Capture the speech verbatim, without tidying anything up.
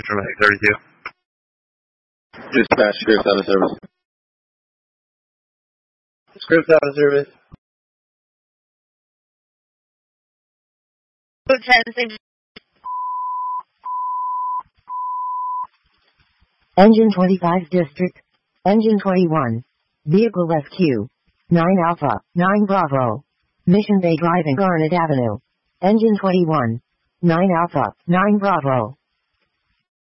Dramatic thirty-two. Dispatch, scripts out of service. Scripts out of service. Engine twenty-five District. Engine twenty-one. Vehicle S Q. nine Alpha, nine Bravo. Mission Bay driving Garnet Avenue. Engine twenty-one. nine Alpha, nine Bravo.